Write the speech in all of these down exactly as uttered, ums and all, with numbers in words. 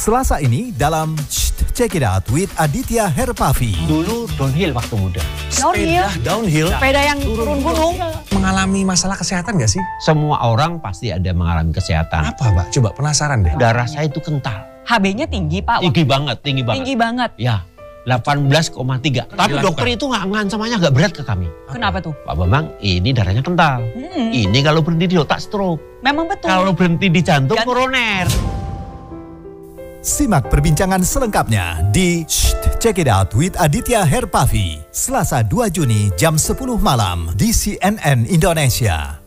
Selasa ini dalam Check It Out with Aditya Herpavi. Dulu downhill waktu muda. Downhill? Downhill? Sepeda yang turun gunung? Mengalami masalah kesehatan nggak sih? Semua orang pasti ada mengalami kesehatan. Apa, Pak? Coba penasaran deh. Darah saya itu kental. H B-nya tinggi, Pak. Tinggi banget, tinggi banget. Tinggi banget. Ya, delapan belas koma tiga. Tapi Dilakukan. dokter itu nggak ngancamannya agak berat ke kami. Kenapa tuh? Pak Bambang, ini darahnya kental. Hmm, Ini kalau berhenti di otak stroke. memang betul. Kalau berhenti di jantung Jantung. koroner. Simak perbincangan selengkapnya di Check It Out with Aditya Herpavi. Selasa dua Juni jam sepuluh malam di C N N Indonesia.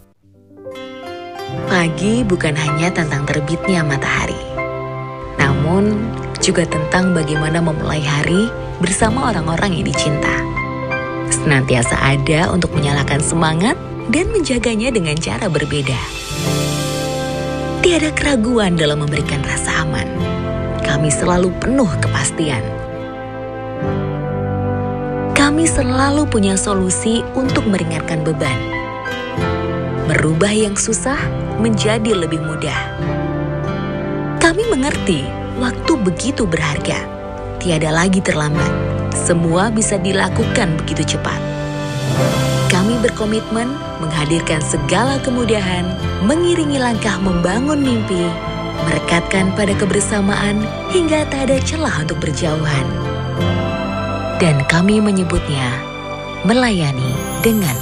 Pagi bukan hanya tentang terbitnya matahari, namun juga tentang bagaimana memulai hari bersama orang-orang yang dicinta. Senantiasa ada untuk menyalakan semangat dan menjaganya dengan cara berbeda. Tiada keraguan dalam memberikan rasa aman. Kami selalu penuh kepastian. Kami selalu punya solusi untuk meringankan beban. Merubah yang susah menjadi lebih mudah. Kami mengerti waktu begitu berharga. Tiada lagi terlambat. Semua bisa dilakukan begitu cepat. Kami berkomitmen menghadirkan segala kemudahan, mengiringi langkah membangun mimpi, merekatkan pada kebersamaan hingga tak ada celah untuk berjauhan. Dan kami menyebutnya melayani dengan